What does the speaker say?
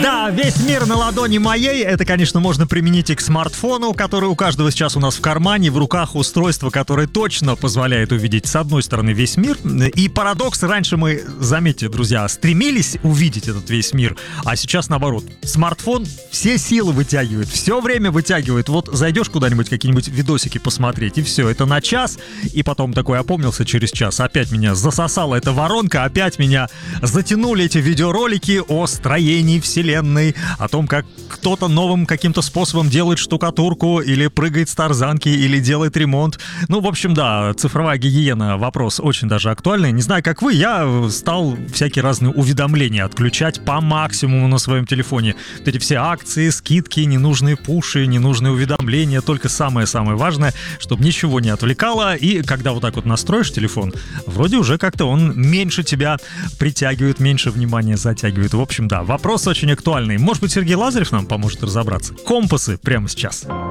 Да, весь мир на ладони моей. Это, конечно, можно применить и к смартфону, который у каждого сейчас у нас в кармане, в руках устройство, которое точно позволяет увидеть, с одной стороны, весь мир. И парадокс, раньше мы, заметьте, друзья, стремились увидеть этот весь мир, а сейчас наоборот. Смартфон все силы вытягивает, все время вытягивает. Вот зайдешь куда-нибудь, какие-нибудь видосики посмотреть, и все, это на час, и потом такой опомнился через час. Опять меня засосала эта воронка, опять меня затянули эти видеоролики о строении вселенной, о том, как кто-то новым каким-то способом делает штукатурку, или прыгает с тарзанки, или делает ремонт. Ну, в общем, да, цифровая гигиена — вопрос очень даже актуальный. Не знаю, как вы, я стал всякие разные уведомления отключать по максимуму на своем телефоне. Вот эти все акции, скидки, ненужные пуши, ненужные уведомления, только самое-самое важное, чтобы ничего не отвлекало. И когда вот так вот настроишь телефон, вроде уже как-то он меньше тебя притягивает, меньше внимания затягивает. В общем, да, вопрос очень актуальный. Может быть, Сергей Лазарев нам поможет разобраться. Компасы прямо сейчас.